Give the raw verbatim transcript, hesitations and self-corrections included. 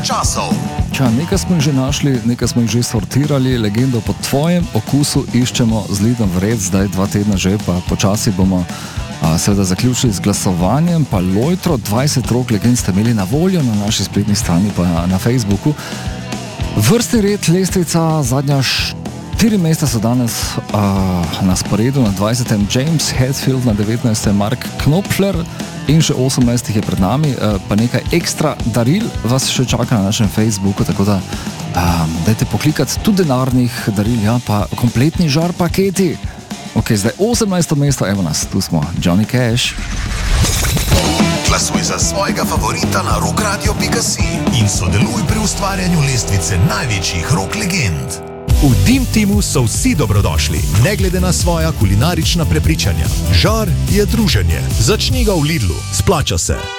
časov. Ča, nekaj smo jih že našli, nekaj smo jih že sortirali, legendo po tvojem okusu iščemo z Lidom vred, zdaj dva tedna že, pa počasi bomo a, seveda zaključili z glasovanjem, pa lojtro, dvajset rok legend ste imeli na voljo na naši spletni strani, pa na, na Facebooku. Vrstni red, lestvica, zadnja štiri mesta so danes a, na sporedu, na dvajsetem James Hetfield, na devetnajstem Mark Knopfler, in še osemnajst je pred nami, pa nekaj ekstra daril vas še čaka na našem Facebooku, tako da um, dajte poklikati tudi denarnih daril, ja, pa kompletni žar paketi. Ok, zdaj osemnajsto mesto, evo nas, tu smo, Johnny Cash. Glasuj za svojega favorita na rokradio pika si in sodeluj pri ustvarjanju lestvice največjih rock legend. V Dim Timu so vsi dobrodošli, ne glede na svoja kulinarična prepričanja. Žar je druženje. Začni ga v Lidlu, splača se.